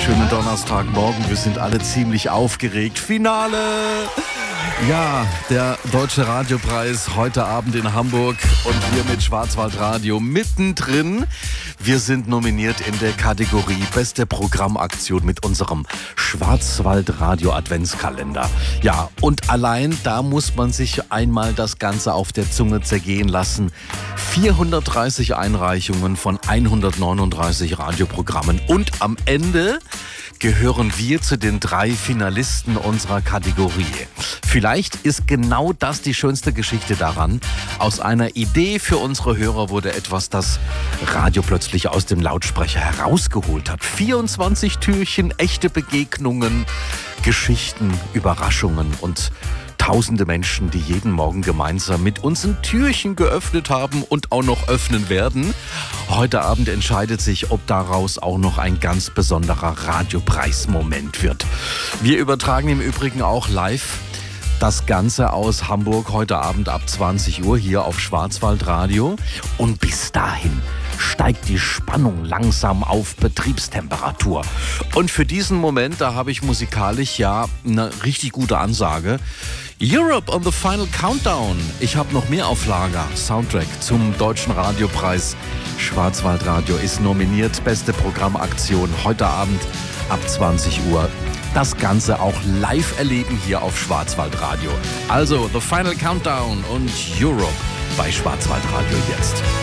Schönen Donnerstagmorgen, wir sind alle ziemlich aufgeregt. Finale! Ja, der Deutsche Radiopreis heute Abend in Hamburg und wir mit Schwarzwaldradio mittendrin. Wir sind nominiert in der Kategorie Beste Programmaktion mit unserem Schwarzwaldradio Adventskalender. Ja, und allein da muss man sich einmal das Ganze auf der Zunge zergehen lassen. 430 Einreichungen von 139 Radioprogrammen und am Ende gehören wir zu den 3 Finalisten unserer Kategorie. Vielleicht ist genau das die schönste Geschichte daran. Aus einer Idee für unsere Hörer wurde etwas, das Radio plötzlich aus dem Lautsprecher herausgeholt hat. 24 Türchen, echte Begegnungen, Geschichten, Überraschungen und tausende Menschen, die jeden Morgen gemeinsam mit uns ein Türchen geöffnet haben und auch noch öffnen werden. Heute Abend entscheidet sich, ob daraus auch noch ein ganz besonderer Radiopreismoment wird. Wir übertragen im Übrigen auch live das Ganze aus Hamburg heute Abend ab 20 Uhr hier auf Schwarzwaldradio. Und bis dahin steigt die Spannung langsam auf Betriebstemperatur. Und für diesen Moment, da habe ich musikalisch ja eine richtig gute Ansage. Europe on the Final Countdown. Ich habe noch mehr auf Lager. Soundtrack zum Deutschen Radiopreis. Schwarzwaldradio ist nominiert. Beste Programmaktion heute Abend ab 20 Uhr. Das Ganze auch live erleben hier auf Schwarzwaldradio. Also The Final Countdown und Europe bei Schwarzwaldradio jetzt.